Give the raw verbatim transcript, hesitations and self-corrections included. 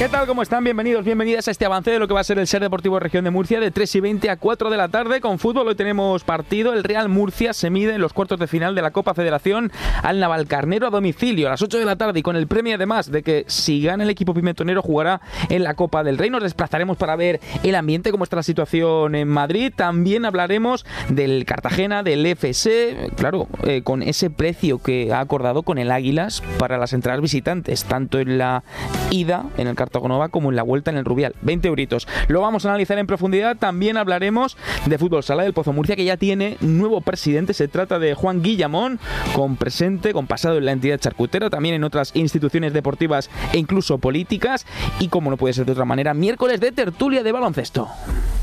¿Qué tal? ¿Cómo están? Bienvenidos, bienvenidas a este avance de lo que va a ser el Ser Deportivo Región de Murcia de tres y veinte a cuatro de la tarde. Con fútbol hoy tenemos partido. El Real Murcia se mide en los cuartos de final de la Copa Federación al Navalcarnero a domicilio a las ocho de la tarde y con el premio además de que si gana el equipo pimentonero jugará en la Copa del Rey. Nos desplazaremos para ver el ambiente, cómo está la situación en Madrid. También hablaremos del Cartagena, del F C, claro, eh, con ese precio que ha acordado con el Águilas para las entradas visitantes, tanto en la ida en el Cartagonova como en la vuelta en el Rubial, veinte euritos. Lo vamos a analizar en profundidad. También hablaremos de Fútbol Sala del Pozo Murcia, que ya tiene nuevo presidente. Se trata de Juan Guillamón, con presente, con pasado en la entidad charcutera, también en otras instituciones deportivas e incluso políticas. Y como no puede ser de otra manera, miércoles de tertulia de baloncesto.